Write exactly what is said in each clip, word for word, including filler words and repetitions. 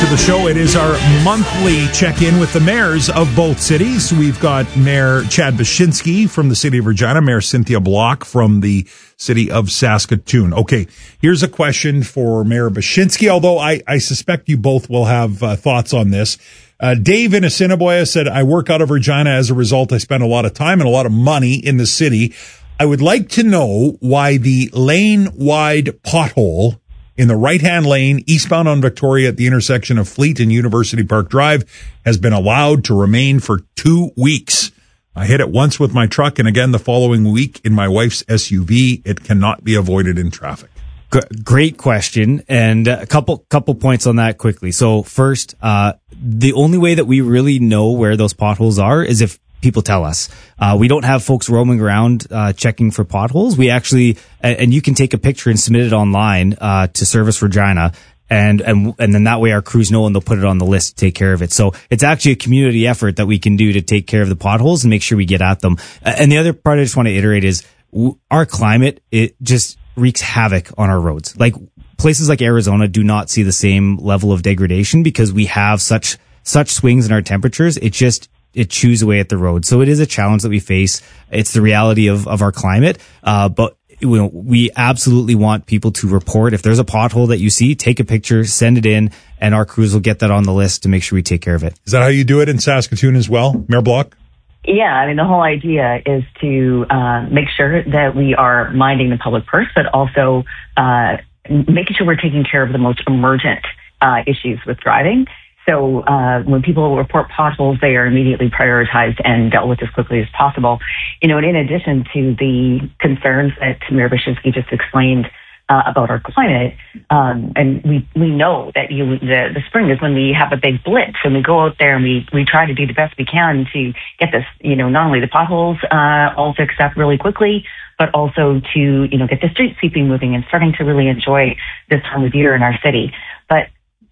To the show. It is our monthly check-in with the mayors of both cities. We've got Mayor Chad Baczynski from the city of Regina, Mayor Cynthia Block from the city of Saskatoon. Okay, here's a question for Mayor Baczynski, although I, I suspect you both will have uh, thoughts on this. Uh, Dave in Assiniboia said, I work out of Regina. As a result, I spend a lot of time and a lot of money in the city. I would like to know why the lane-wide pothole in the right-hand lane, eastbound on Victoria at the intersection of Fleet and University Park Drive has been allowed to remain for two weeks. I hit it once with my truck and again the following week in my wife's S U V. It cannot be avoided in traffic. Great question. And a couple, couple points on that quickly. So first, uh, the only way that we really know where those potholes are is if people tell us. Uh, we don't have folks roaming around, uh, checking for potholes. We actually, and you can take a picture and submit it online, uh, to Service Regina. And, and, and then that way our crews know and they'll put it on the list to take care of it. So it's actually a community effort that we can do to take care of the potholes and make sure we get at them. And the other part I just want to iterate is our climate, it just wreaks havoc on our roads. Like places like Arizona do not see the same level of degradation because we have such, such swings in our temperatures. It just, it chews away at the road. So it is a challenge that we face. It's the reality of, of our climate. Uh, but you know, we absolutely want people to report. If there's a pothole that you see, take a picture, send it in, and our crews will get that on the list to make sure we take care of it. Is that how you do it in Saskatoon as well, Mayor Block? Yeah, I mean, the whole idea is to uh, make sure that we are minding the public purse, but also uh, making sure we're taking care of the most emergent uh, issues with driving. So uh, when people report potholes, they are immediately prioritized and dealt with as quickly as possible. You know, and in addition to the concerns that Mayor Baczynski just explained uh, about our climate, um, and we, we know that you, the, the spring is when we have a big blitz, and we go out there and we, we try to do the best we can to get this, you know, not only the potholes uh, all fixed up really quickly, but also to, you know, get the street sweeping moving and starting to really enjoy this time of year in our city. But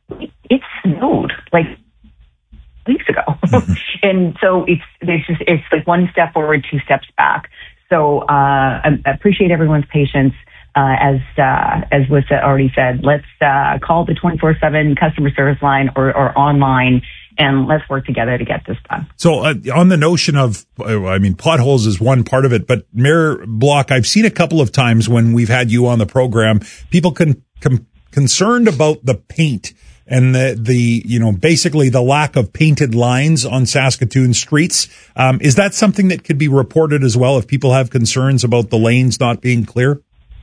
it snowed like weeks ago. Mm-hmm. And so it's, it's just, it's like one step forward, two steps back. So, uh, I appreciate everyone's patience. Uh, as, uh, as was already said, let's, uh, call the twenty-four seven customer service line or, or online, and let's work together to get this done. So, uh, on the notion of, I mean, potholes is one part of it, but Mayor Block, I've seen a couple of times when we've had you on the program, people can, com- concerned about the paint and the, the, you know, basically the lack of painted lines on Saskatoon streets. Um, is that something that could be reported as well if people have concerns about the lanes not being clear?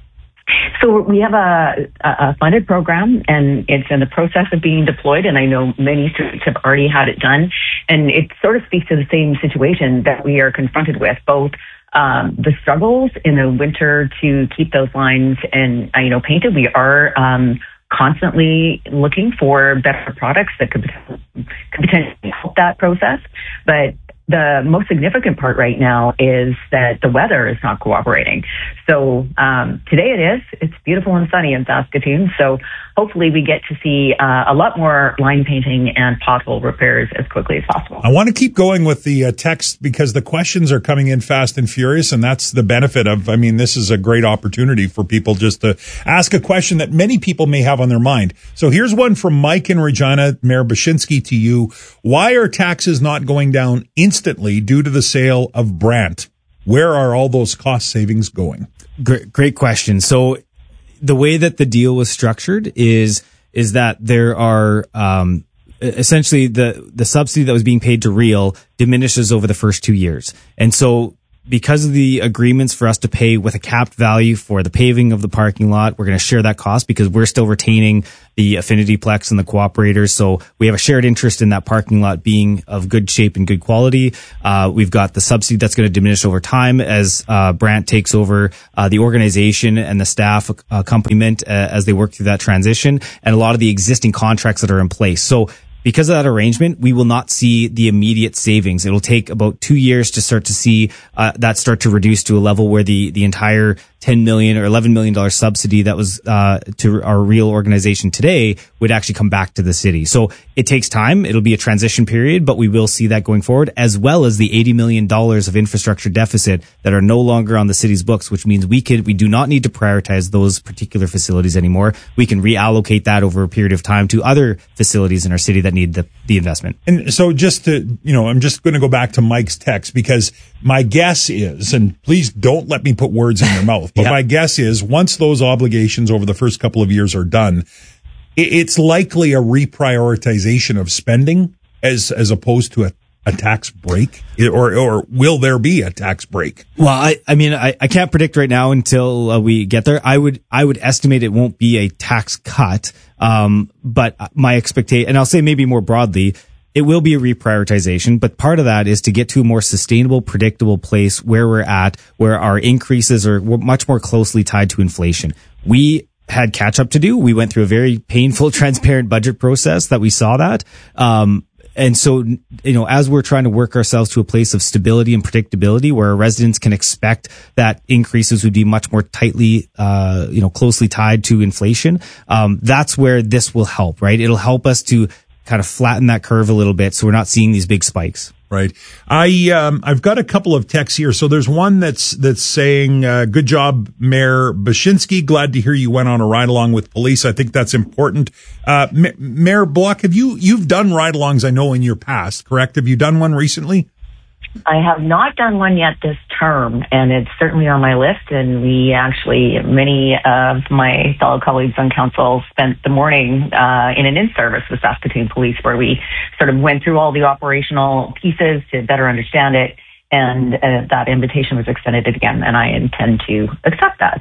So we have a, a funded program, and it's in the process of being deployed, and I know many streets have already had it done. And it sort of speaks to the same situation that we are confronted with, both um, the struggles in the winter to keep those lines and, uh, you know, painted. We are um constantly looking for better products that could, could potentially help that process. But the most significant part right now is that the weather is not cooperating. So um, today it is. It's beautiful and sunny in Saskatoon. So hopefully we get to see uh, a lot more line painting and pothole repairs as quickly as possible. I want to keep going with the uh, text because the questions are coming in fast and furious, and that's the benefit of, I mean, this is a great opportunity for people just to ask a question that many people may have on their mind. So here's one from Mike in Regina. Mayor Baczynski, to you. Why are taxes not going down instantly due to the sale of Brandt? Where are all those cost savings going? Great, great question. So the way that the deal was structured is, is that there are, um, essentially the, the subsidy that was being paid to Real diminishes over the first two years. And so because of the agreements for us to pay with a capped value for the paving of the parking lot, we're going to share that cost because we're still retaining the Affinity Plex and the cooperators. So we have a shared interest in that parking lot being of good shape and good quality. Uh, we've got the subsidy that's going to diminish over time as, uh, Brandt takes over, uh, the organization and the staff accompaniment uh, as they work through that transition, and a lot of the existing contracts that are in place. So because of that arrangement, we will not see the immediate savings. It'll take about two years to start to see uh, that start to reduce to a level where the, the entire ten million or eleven million dollars subsidy that was uh, to our real organization today would actually come back to the city. So it takes time. It'll be a transition period, but we will see that going forward, as well as the eighty million dollars of infrastructure deficit that are no longer on the city's books, which means we can, we do not need to prioritize those particular facilities anymore. We can reallocate that over a period of time to other facilities in our city that need the, the investment. And so just to, you know, I'm just going to go back to Mike's text, because my guess is, and please don't let me put words in your mouth, but yeah. my guess is once those obligations over the first couple of years are done, it's likely a reprioritization of spending as as opposed to a, a tax break, or or will there be a tax break? Well, I, I mean, I, I can't predict right now until uh, we get there. I would I would estimate it won't be a tax cut, um, but my expectation, and I'll say maybe more broadly, it will be a reprioritization, but part of that is to get to a more sustainable, predictable place where we're at, where our increases are much more closely tied to inflation. We had catch up to do. We went through a very painful, transparent budget process that we saw that. Um, and so, you know, as we're trying to work ourselves to a place of stability and predictability where our residents can expect that increases would be much more tightly, uh, you know, closely tied to inflation, um, that's where this will help, right? It'll help us to kind of flatten that curve a little bit so we're not seeing these big spikes. Right. I, um, I've got a couple of texts here. So there's one that's, that's saying, uh, good job, Mayor Baczynski. Glad to hear you went on a ride along with police. I think that's important. Uh, M- Mayor Block, have you, you've done ride alongs, I know, in your past, correct? Have you done one recently? I have not done one yet this term, and it's certainly on my list. And we actually, many of my fellow colleagues on council spent the morning uh, in an in-service with Saskatoon Police, where we sort of went through all the operational pieces to better understand it. And uh, that invitation was extended again, and I intend to accept that.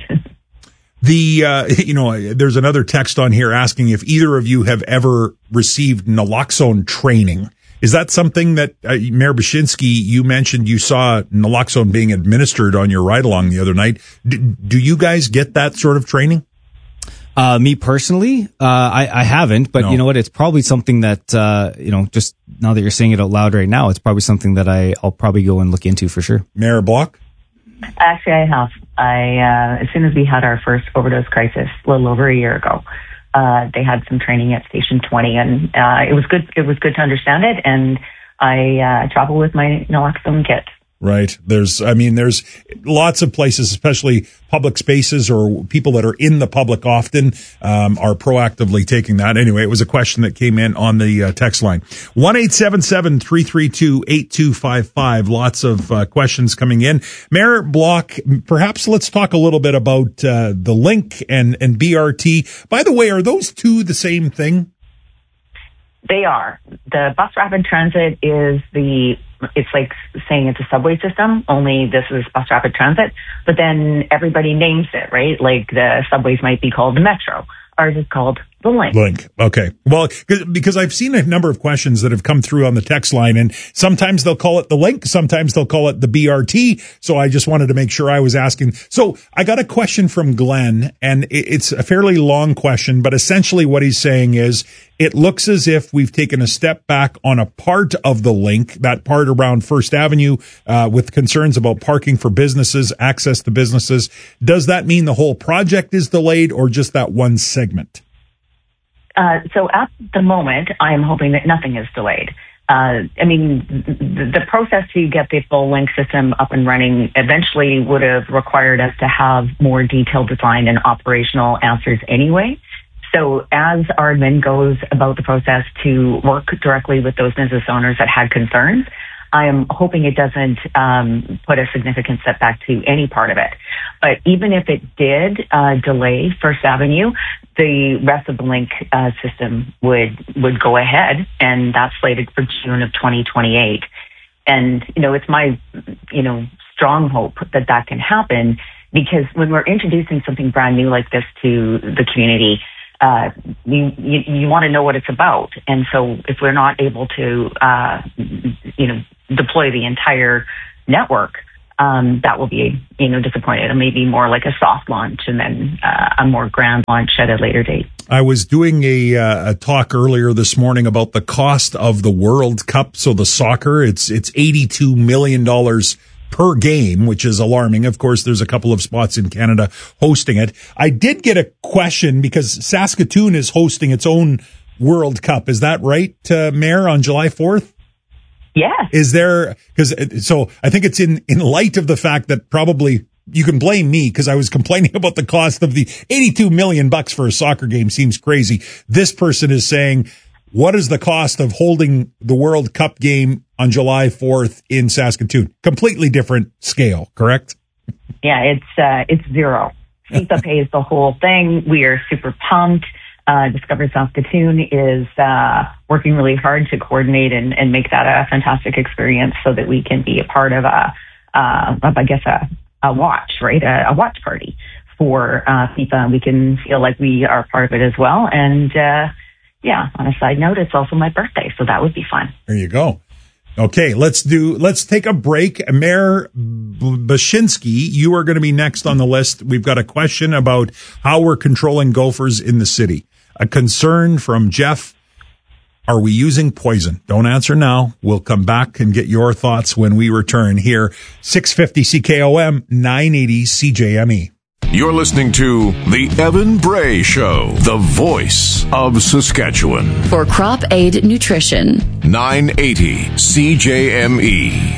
The, uh, you know, there's another text on here asking if either of you have ever received naloxone training. Is that something that, uh, Mayor Baczynski, you mentioned you saw naloxone being administered on your ride-along the other night. D- do you guys get that sort of training? Uh, me personally, uh, I, I haven't, but no. You know what? It's probably something that, uh, you know, just now that you're saying it out loud right now, it's probably something that I, I'll probably go and look into for sure. Mayor Block? Actually, I have. I, uh, as soon as we had our first overdose crisis a little over a year ago, Uh, they had some training at Station twenty, and uh, it was good. It was good to understand it, and I uh, travel with my naloxone kit. Right. There's, I mean, there's lots of places, especially public spaces or people that are in the public often, um, are proactively taking that. Anyway, it was a question that came in on the uh, text line. one eight seven seven, three three two, eight two five five. Lots of uh, questions coming in. Mayor Block, perhaps let's talk a little bit about uh, the Link and, and B R T. By the way, are those two the same thing? They are. The bus rapid transit is the, it's like saying it's a subway system, only this is bus rapid transit, but then everybody names it, right? Like the subways might be called the Metro. Ours is called the Link. Link. Okay. Well, because I've seen a number of questions that have come through on the text line, and sometimes they'll call it the Link, sometimes they'll call it the B R T. So I just wanted to make sure I was asking. So I got a question from Glenn, and it's a fairly long question, but essentially what he's saying is it looks as if we've taken a step back on a part of the Link, that part around First Avenue, uh, with concerns about parking for businesses, access to businesses. Does that mean the whole project is delayed or just that one segment? Uh, so at the moment, I am hoping that nothing is delayed. Uh, I mean, the, the process to get the full Link system up and running eventually would have required us to have more detailed design and operational answers anyway. So as our admin goes about the process to work directly with those business owners that had concerns, I am hoping it doesn't um, put a significant setback to any part of it. But even if it did uh, delay First Avenue, the rest of the Link uh, system would would go ahead, and that's slated for June of twenty twenty-eight. And, you know, it's my, you know, strong hope that that can happen, because when we're introducing something brand new like this to the community, Uh, you, you, you want to know what it's about. And so if we're not able to, uh, you know, deploy the entire network, um, that will be, you know, disappointed. And maybe more like a soft launch and then uh, a more grand launch at a later date. I was doing a, uh, a talk earlier this morning about the cost of the World Cup. So the soccer, it's, it's eighty-two million dollars per game, which is alarming. Of course, there's a couple of spots in Canada hosting it. I did get a question because Saskatoon is hosting its own World Cup. Is that right, uh, Mayor, on July fourth? Yes. Is there, because, so I think it's in, in light of the fact that probably you can blame me because I was complaining about the cost of the eighty-two million bucks for a soccer game seems crazy. This person is saying, what is the cost of holding the World Cup game on July fourth in Saskatoon? Completely different scale, correct? Yeah, it's, uh, it's zero. FIFA pays the whole thing. We are super pumped. Uh, Discover Saskatoon is uh, working really hard to coordinate and, and make that a fantastic experience so that we can be a part of a, uh, of, I guess, a, a watch, right? A, a watch party for uh, FIFA. We can feel like we are part of it as well. And uh, yeah, on a side note, it's also my birthday, so that would be fun. There you go. Okay, let's do, let's take a break. Mayor Bashinsky, you are going to be next on the list. We've got a question about how we're controlling gophers in the city. A concern from Jeff. Are we using poison? Don't answer now. We'll come back and get your thoughts when we return here. six fifty C K O M, nine eighty C J M E. You're listening to The Evan Bray Show, the voice of Saskatchewan. For Crop Aid Nutrition. nine eighty C J M E.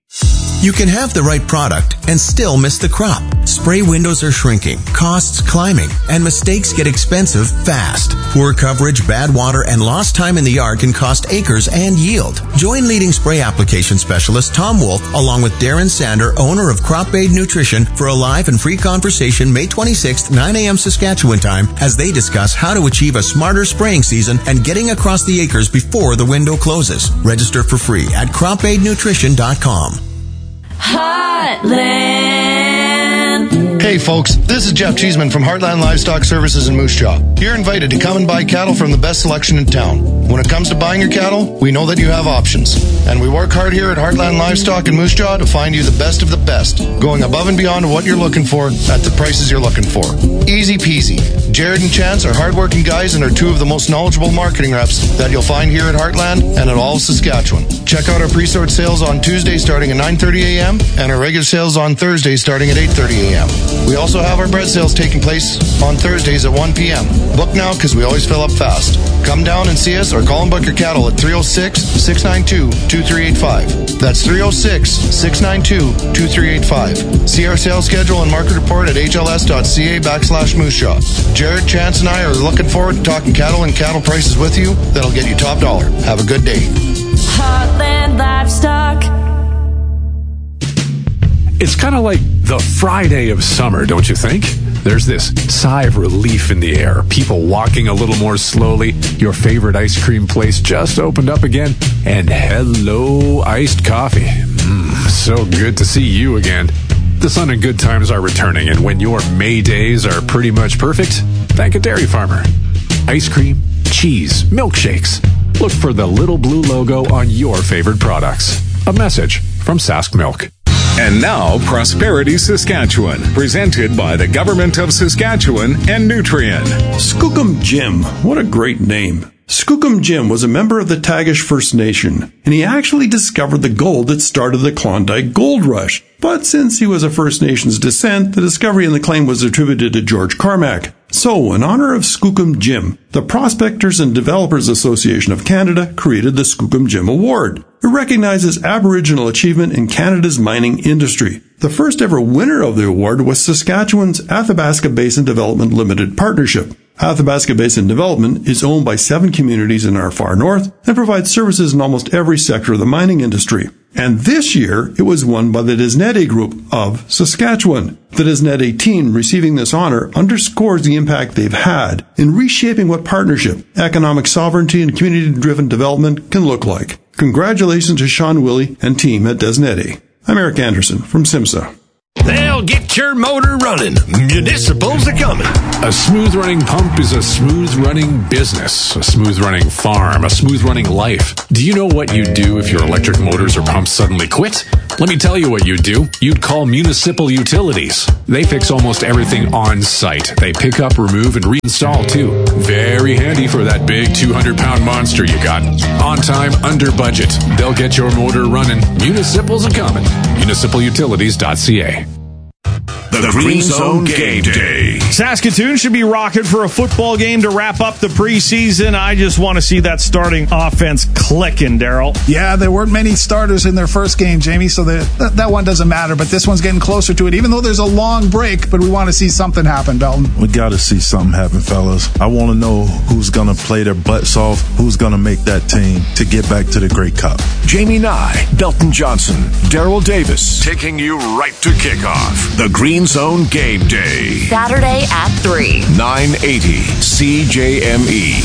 You can have the right product and still miss the crop. Spray windows are shrinking, costs climbing, and mistakes get expensive fast. Poor coverage, bad water, and lost time in the yard can cost acres and yield. Join leading spray application specialist Tom Wolf along with Darren Sander, owner of Crop Aid Nutrition, for a live and free conversation May twenty-sixth, nine a.m. Saskatchewan time, as they discuss how to achieve a smarter spraying season and getting across the acres before the window closes. Register for free at crop aid nutrition dot com. Heartland. Hey folks, this is Jeff Cheeseman from Heartland Livestock Services in Moose Jaw. You're invited to come and buy cattle from the best selection in town. When it comes to buying your cattle, we know that you have options. And we work hard here at Heartland Livestock in Moose Jaw to find you the best of the best, going above and beyond what you're looking for at the prices you're looking for. Easy peasy. Jared and Chance are hardworking guys and are two of the most knowledgeable marketing reps that you'll find here at Heartland and at all of Saskatchewan. Check out our pre-sort sales on Tuesday starting at nine thirty a.m. and our regular sales on Thursday starting at eight thirty a.m. We also have our bread sales taking place on Thursdays at one p.m. Book now because we always fill up fast. Come down and see us or call and book your cattle at three oh six, six nine two, two three eight five. That's three oh six, six nine two, two three eight five. See our sales schedule and market report at h l s dot c a backslash moose jaw. Jared, Chance, and I are looking forward to talking cattle and cattle prices with you that'll get you top dollar. Have a good day. Heartland Livestock. It's kind of like the Friday of summer, don't you think? There's this sigh of relief in the air. People walking a little more slowly. Your favorite ice cream place just opened up again. And hello, iced coffee. Mmm, so good to see you again. The sun and good times are returning, and when your May days are pretty much perfect, thank a dairy farmer. Ice cream, cheese, milkshakes. Look for the little blue logo on your favorite products. A message from Sask Milk. And now, Prosperity Saskatchewan, presented by the Government of Saskatchewan and Nutrien. Skookum Jim, what a great name. Skookum Jim was a member of the Tagish First Nation, and he actually discovered the gold that started the Klondike Gold Rush. But since he was of First Nations descent, the discovery and the claim was attributed to George Carmack. So, in honor of Skookum Jim, the Prospectors and Developers Association of Canada created the Skookum Jim Award. It recognizes Aboriginal achievement in Canada's mining industry. The first ever winner of the award was Saskatchewan's Athabasca Basin Development Limited Partnership. Athabasca Basin Development is owned by seven communities in our far north and provides services in almost every sector of the mining industry. And this year, it was won by the Desnede Group of Saskatchewan. The Desnede team receiving this honor underscores the impact they've had in reshaping what partnership, economic sovereignty, and community-driven development can look like. Congratulations to Sean Willie and team at Desnede. I'm Eric Anderson from SIMSA. They'll get your motor running. Municipals are coming. A smooth-running pump is a smooth-running business, a smooth-running farm, a smooth-running life. Do you know what you'd do if your electric motors or pumps suddenly quit? Let me tell you what you'd do. You'd call Municipal Utilities. They fix almost everything on site. They pick up, remove, and reinstall too. Very handy for that big two hundred pound monster you got. On time, under budget. They'll get your motor running. Municipal's a coming. municipal utilities dot c a. The Green Zone Game Day. Saskatoon should be rocking for a football game to wrap up the preseason. I just want to see that starting offense clicking, Daryl. Yeah, there weren't many starters in their first game, Jamie, so the, that, that one doesn't matter. But this one's getting closer to it, even though there's a long break. But we want to see something happen, Belton. We got to see something happen, fellas. I want to know who's going to play their butts off, who's going to make that team to get back to the Grey Cup. Jamie Nye, Belton Johnson, Daryl Davis, taking you right to kickoff. The Green Zone Game Day. Saturday at three. nine eighty C J M E.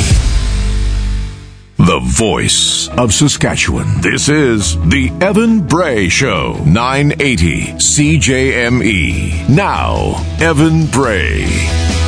The voice of Saskatchewan. This is the Evan Bray Show. nine eighty C J M E. Now, Evan Bray.